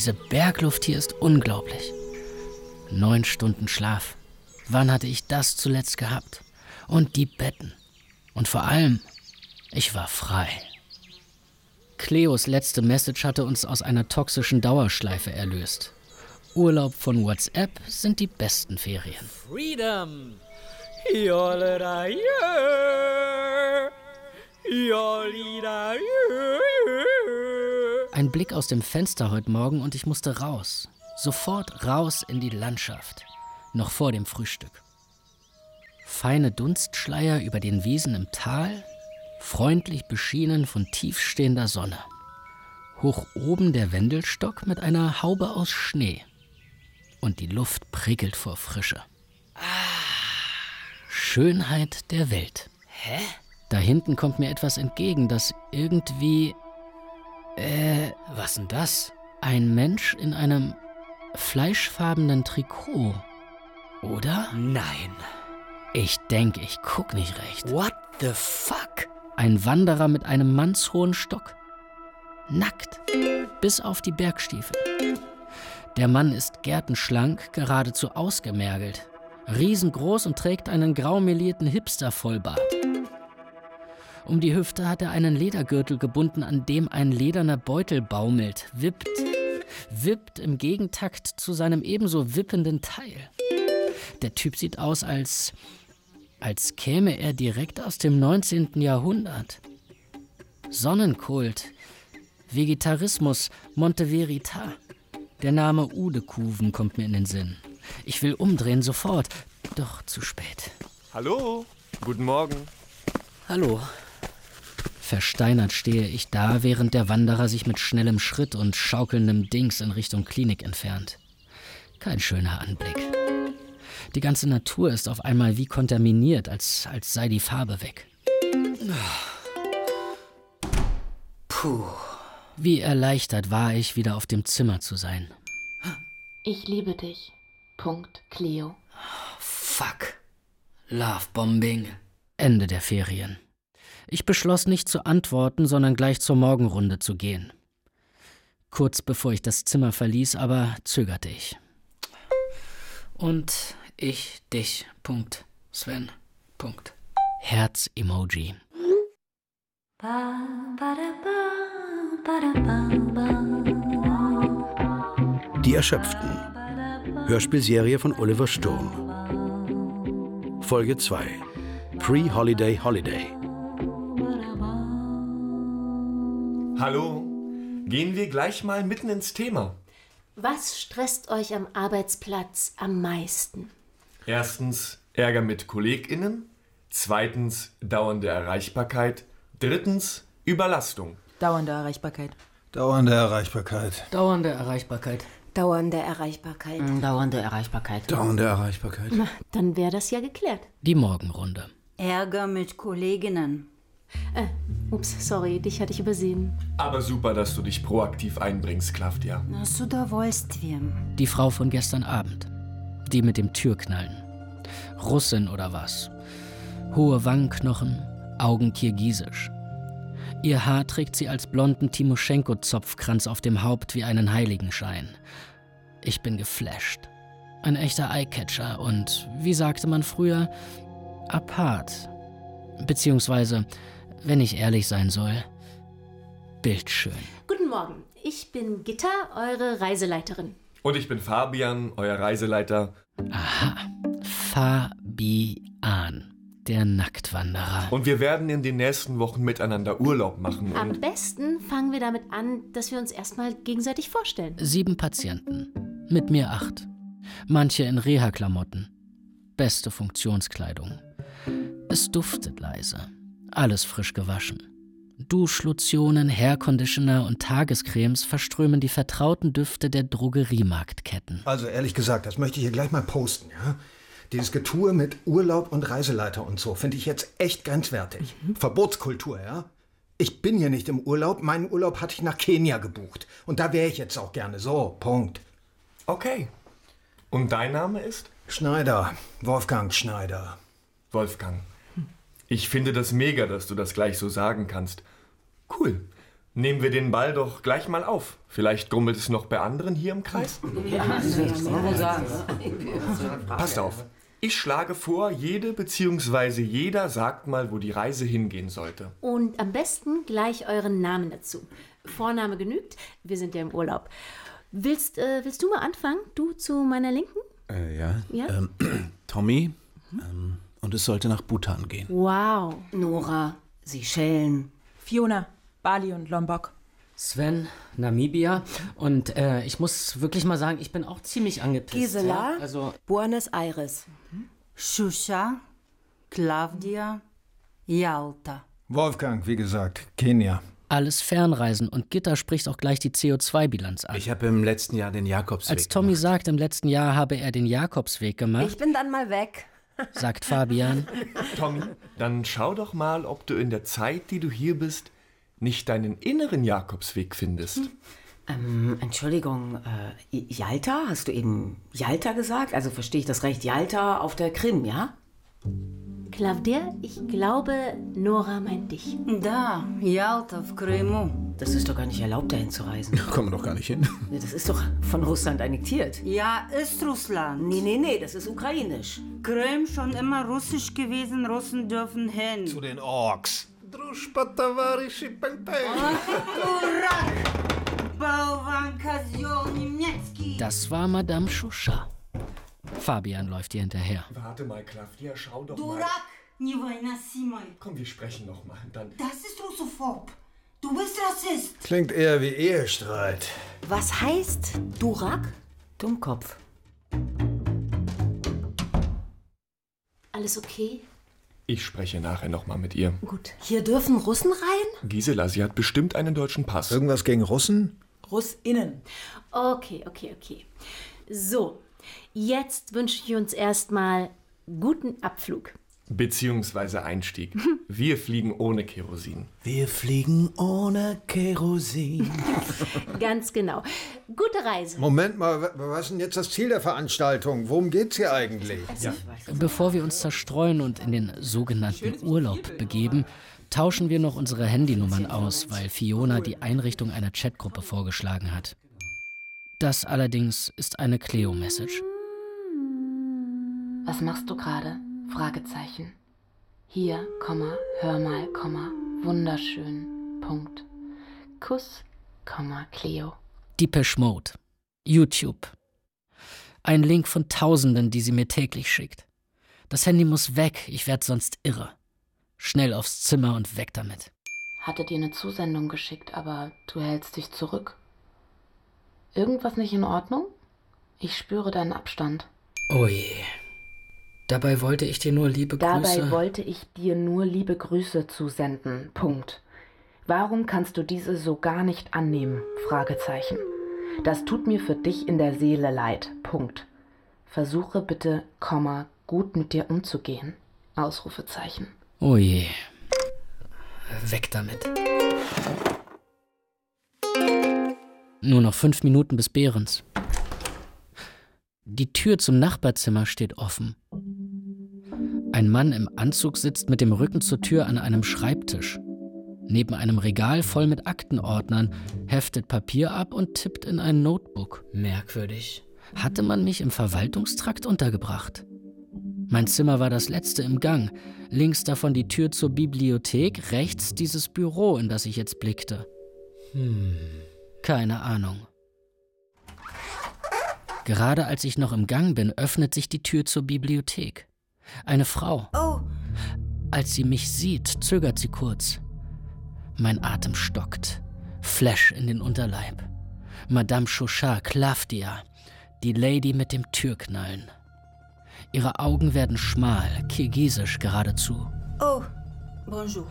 Diese Bergluft hier ist unglaublich. 9 Stunden Schlaf. Wann hatte ich das zuletzt gehabt? Und die Betten. Und vor allem, ich war frei. Cleos letzte Message hatte uns aus einer toxischen Dauerschleife erlöst. Urlaub von WhatsApp sind die besten Ferien. Freedom! Ein Blick aus dem Fenster heute Morgen und ich musste raus. Sofort raus in die Landschaft. Noch vor dem Frühstück. Feine Dunstschleier über den Wiesen im Tal, freundlich beschienen von tiefstehender Sonne. Hoch oben der Wendelstock mit einer Haube aus Schnee. Und die Luft prickelt vor Frische. Schönheit der Welt. Hä? Da hinten kommt mir etwas entgegen, das irgendwie... Was denn das? Ein Mensch in einem fleischfarbenen Trikot. Oder? Nein. Ich denke, ich guck nicht recht. What the fuck? Ein Wanderer mit einem mannshohen Stock. Nackt. Bis auf die Bergstiefel. Der Mann ist gärtenschlank, geradezu ausgemergelt. Riesengroß und trägt einen graumelierten Hipster-Vollbart. Um die Hüfte hat er einen Ledergürtel gebunden, an dem ein lederner Beutel baumelt, wippt im Gegentakt zu seinem ebenso wippenden Teil. Der Typ sieht aus, als käme er direkt aus dem 19. Jahrhundert. Sonnenkult, Vegetarismus, Monte Verita. Der Name Udekuven kommt mir in den Sinn. Ich will umdrehen, sofort. Doch zu spät. Hallo, guten Morgen. Hallo. Versteinert stehe ich da, während der Wanderer sich mit schnellem Schritt und schaukelndem Dings in Richtung Klinik entfernt. Kein schöner Anblick. Die ganze Natur ist auf einmal wie kontaminiert, als sei die Farbe weg. Puh. Wie erleichtert war ich, wieder auf dem Zimmer zu sein. Ich liebe dich. Punkt, Cleo. Fuck. Lovebombing. Ende der Ferien. Ich beschloss nicht zu antworten, sondern gleich zur Morgenrunde zu gehen. Kurz bevor ich das Zimmer verließ, aber zögerte ich. Und ich, dich, Punkt, Sven, Punkt. Herz-Emoji. Die Erschöpften. Hörspielserie von Oliver Sturm. Folge 2. Pre-Holiday Holiday. Hallo, gehen wir gleich mal mitten ins Thema. Was stresst euch am Arbeitsplatz am meisten? Erstens Ärger mit KollegInnen, zweitens dauernde Erreichbarkeit, drittens Überlastung. Dauernde Erreichbarkeit. Dauernde Erreichbarkeit. Dauernde Erreichbarkeit. Dauernde Erreichbarkeit. Dauernde Erreichbarkeit. Dauernde Erreichbarkeit. Na, dann wäre das ja geklärt. Die Morgenrunde. Ärger mit Kolleginnen. Ups, sorry, dich hatte ich übersehen. Aber super, dass du dich proaktiv einbringst, Claudia. С удовольствием. Die Frau von gestern Abend. Die mit dem Türknallen. Russin oder was? Hohe Wangenknochen, Augen kirgisisch. Ihr Haar trägt sie als blonden Timoschenko-Zopfkranz auf dem Haupt wie einen Heiligenschein. Ich bin geflasht. Ein echter Eyecatcher und, wie sagte man früher, apart. Beziehungsweise, wenn ich ehrlich sein soll, bildschön. Guten Morgen, ich bin Gitta, eure Reiseleiterin. Und ich bin Fabian, euer Reiseleiter. Aha, Fabian. Der Nacktwanderer. Und wir werden in den nächsten Wochen miteinander Urlaub machen. Am Und besten fangen wir damit an, dass wir uns erstmal gegenseitig vorstellen. 7 Patienten. Mit mir 8. Manche in Reha-Klamotten. Beste Funktionskleidung. Es duftet leise. Alles frisch gewaschen. Duschlotionen, Hairconditioner und Tagescremes verströmen die vertrauten Düfte der Drogeriemarktketten. Also ehrlich gesagt, das möchte ich hier gleich mal posten, ja? Dieses Getue mit Urlaub und Reiseleiter und so finde ich jetzt echt grenzwertig. Verbotskultur, ja? Ich bin hier nicht im Urlaub. Meinen Urlaub hatte ich nach Kenia gebucht. Und da wäre ich jetzt auch gerne. So, Punkt. okay. Und dein Name ist? Schneider. Wolfgang Schneider. Wolfgang. Ich finde das mega, dass du das gleich so sagen kannst. Cool. Nehmen wir den Ball doch gleich mal auf. Vielleicht grummelt es noch bei anderen hier im Kreis. Passt auf. Ich schlage vor, jede bzw. jeder sagt mal, wo die Reise hingehen sollte. Und am besten gleich euren Namen dazu. Vorname genügt, wir sind ja im Urlaub. Willst du mal anfangen? Du zu meiner Linken? Ja. Tommy. Und es sollte nach Bhutan gehen. Wow. Nora, Seychellen. Fiona, Bali und Lombok. Sven, Namibia. Und ich muss wirklich mal sagen, ich bin auch ziemlich angepisst. Gisela, ja? Also, Buenos Aires. Shusha, Claudia, Yalta. Wolfgang, wie gesagt, Kenia. alles Fernreisen und Gitta spricht auch gleich die CO2-Bilanz an. Ich habe im letzten Jahr den Jakobsweg Als Tommy gemacht. sagt, im letzten Jahr habe er den Jakobsweg gemacht, Ich bin dann mal weg. sagt Fabian. Tommy, dann schau doch mal, ob du in der Zeit, die du hier bist, nicht deinen inneren Jakobsweg findest. Entschuldigung, Jalta? Hast du eben Jalta gesagt? Also verstehe ich das recht? Jalta auf der Krim, ja? Claudia, ich glaube, Nora meint dich. Da, Yalta в Крыму. Das ist doch gar nicht erlaubt, dahin zu reisen. Kommen wir doch gar nicht hin. Das ist doch von Russland annektiert. Ja, ist Russland. Nee, das ist ukrainisch. Krym schon immer russisch gewesen, Russen dürfen hin. Zu den Orks. Druschpa, товарищи, Bauern, Kazio, Niemiecki. Das war Madame Shusha. Fabian läuft ihr hinterher. Warte mal, Claudia, schau doch mal. Дурак, невыносимый. Komm, wir sprechen noch mal. Dann Das ist russophob. Du bist Rassist. Klingt eher wie Ehestreit. Was heißt Durak? Dummkopf. Alles okay? ich spreche nachher noch mal mit ihr. Gut. Hier dürfen Russen rein? Gisela, sie hat bestimmt einen deutschen Pass. Irgendwas gegen Russen? RussInnen. Okay. So, jetzt wünsche ich uns erstmal guten Abflug. Beziehungsweise Einstieg. Wir fliegen ohne Kerosin. Wir fliegen ohne Kerosin. Ganz genau. Gute Reise. Moment mal, was ist denn jetzt das Ziel der Veranstaltung? Worum geht's hier eigentlich? Bevor wir uns zerstreuen und in den sogenannten Urlaub begeben, tauschen wir noch unsere Handynummern aus, weil Fiona die Einrichtung einer Chatgruppe vorgeschlagen hat. Das allerdings ist eine Cleo-Message. Was machst du gerade? Fragezeichen. Hier, Komma, hör mal, Komma, wunderschön, Punkt. Kuss, Komma, Cleo. Depeche Mode. YouTube. Ein Link von Tausenden, die sie mir täglich schickt. Das Handy muss weg, ich werde sonst irre. Schnell aufs Zimmer und weg damit. Hatte dir eine Zusendung geschickt, aber du hältst dich zurück. Irgendwas nicht in Ordnung? Ich spüre deinen Abstand. Oh je. Dabei wollte ich dir nur liebe Grüße... Dabei wollte ich dir nur liebe Grüße zusenden. Punkt. Warum kannst du diese so gar nicht annehmen? Fragezeichen. Das tut mir für dich in der Seele leid. Punkt. Versuche bitte, Komma, gut mit dir umzugehen. Ausrufezeichen. Oh je. Weg damit. Nur noch 5 Minuten bis Behrens. Die Tür zum Nachbarzimmer steht offen. Ein Mann im Anzug sitzt mit dem Rücken zur Tür an einem Schreibtisch. Neben einem Regal voll mit Aktenordnern, heftet Papier ab und tippt in ein Notebook. Merkwürdig. Hatte man mich im Verwaltungstrakt untergebracht? Mein Zimmer war das letzte im Gang. Links davon die Tür zur Bibliothek, rechts dieses Büro, in das ich jetzt blickte. Keine Ahnung. Gerade als ich noch im Gang bin, öffnet sich die Tür zur Bibliothek. Eine Frau. Oh, Als sie mich sieht, zögert sie kurz. Mein Atem stockt. Flash in den Unterleib. Madame Shusha, Claudia, die Lady mit dem Türknallen. Ihre Augen werden schmal, kirgisisch geradezu. Oh, bonjour.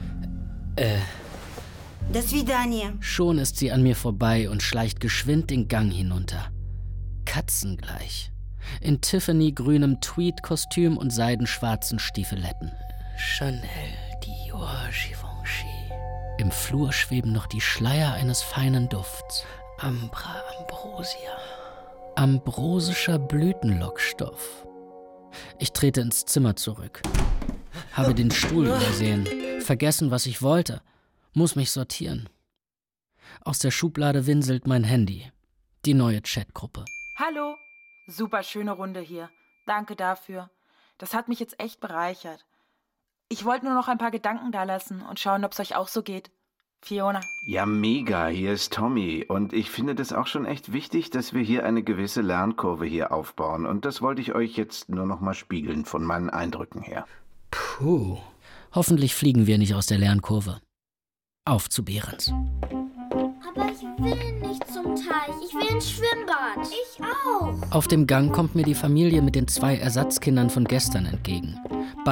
До свидания. Schon ist sie an mir vorbei und schleicht geschwind den Gang hinunter. Katzengleich. In Tiffany-grünem Tweed-Kostüm und seidenschwarzen Stiefeletten. Chanel, Dior, Givenchy, Im Flur schweben noch die Schleier eines feinen Dufts. Ambra, Ambrosia. Ambrosischer Blütenlockstoff. Ich trete ins Zimmer zurück. Habe den Stuhl übersehen. Vergessen, was ich wollte. Muss mich sortieren. Aus der Schublade winselt mein Handy. Die neue Chatgruppe. Hallo. Super schöne Runde hier. Danke dafür. Das hat mich jetzt echt bereichert. Ich wollte nur noch ein paar Gedanken da lassen und schauen, ob es euch auch so geht. Fiona. Ja, mega. Hier ist Tommy. Und ich finde das auch schon echt wichtig, dass wir hier eine gewisse Lernkurve hier aufbauen. Und das wollte ich euch jetzt nur noch mal spiegeln, von meinen Eindrücken her. Puh. Hoffentlich fliegen wir nicht aus der Lernkurve. Auf zu Behrens. Aber ich will nicht zum Teich. Ich will ins Schwimmbad. Ich auch. Auf dem Gang kommt mir die Familie mit den 2 Ersatzkindern von gestern entgegen.